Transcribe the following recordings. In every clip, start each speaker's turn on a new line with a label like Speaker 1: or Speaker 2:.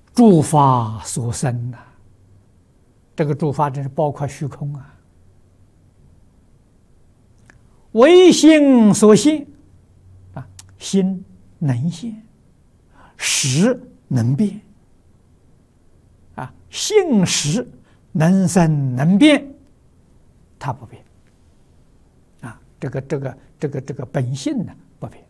Speaker 1: 诸法所生呐，这个诸法真是包括虚空啊。唯心所现啊，心能现，识能变啊，性识能生能变，它不变啊。这个本性呢不变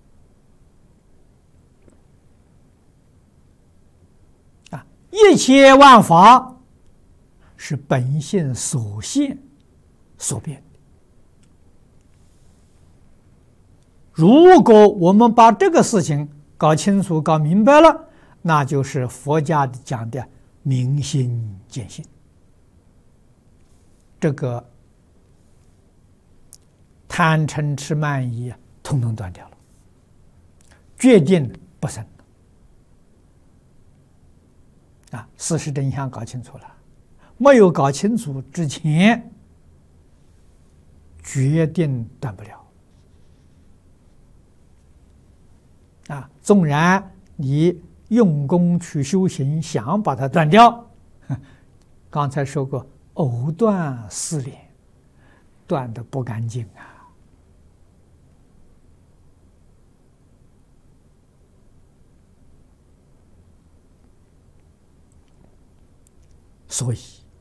Speaker 1: 啊。一切万法是本性所现所变。如果我们把这个事情搞清楚、搞明白了，那就是佛家讲的明心见性，这个贪嗔痴慢疑统统断掉了，决定不生啊！事实真相搞清楚了，没有搞清楚之前，决定断不了。啊，纵然你用功去修行，想把它断掉，刚才说过，藕断丝连，断得不干净啊。所以，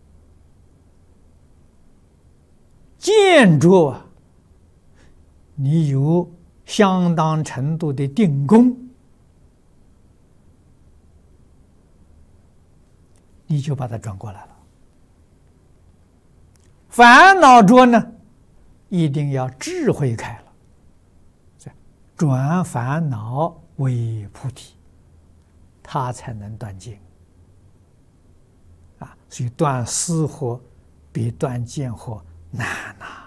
Speaker 1: 见着啊，你有相当程度的定功，你就把它转过来了。烦恼着呢，一定要智慧开了，转烦恼为菩提，它才能断见啊。所以断私惑比断见惑难呐。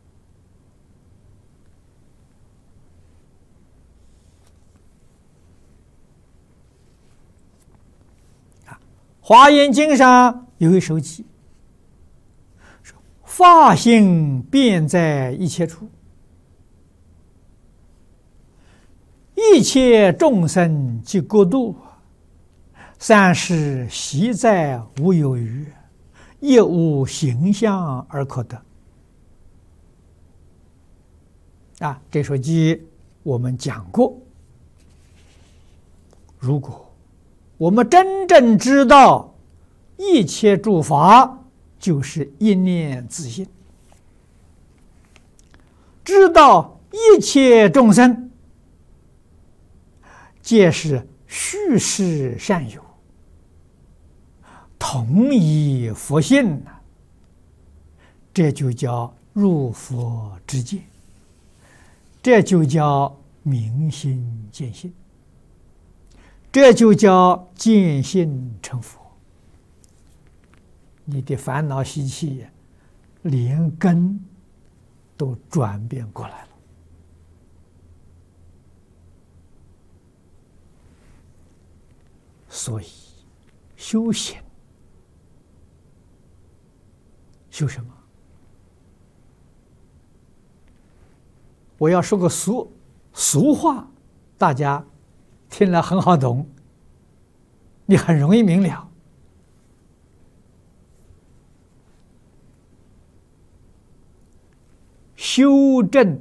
Speaker 1: 华严经上有一首偈，说法性遍在一切处，一切众生即国度，三世悉在无有余，亦无形象而可得。啊，这首偈我们讲过。如果我们真正知道一切诸法就是一念自性，知道一切众生皆是虚实善有，同一佛性，这就叫入佛之见，这就叫明心见性，这就叫见性成佛。你的烦恼习气连根都转变过来了。所以修行修什么？我要说个俗话，大家听了很好懂，你很容易明了。修正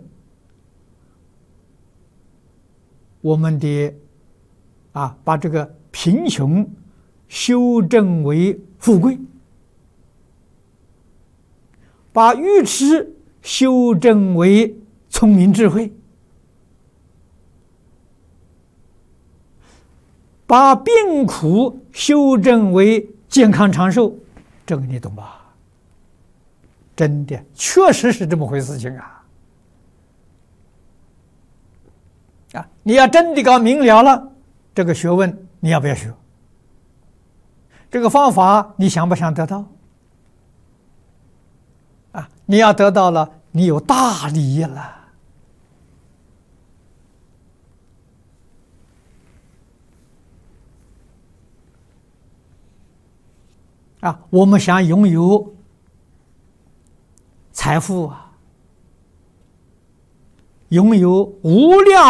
Speaker 1: 我们的把这个贫穷修正为富贵，把愚痴修正为聪明智慧，把病苦修正为健康长寿，这个你懂吧？真的，确实是这么回事情你要真的搞明了了，这个学问你要不要学？这个方法你想不想得到？你要得到了，你有大利益了。我们想拥有财富拥有无量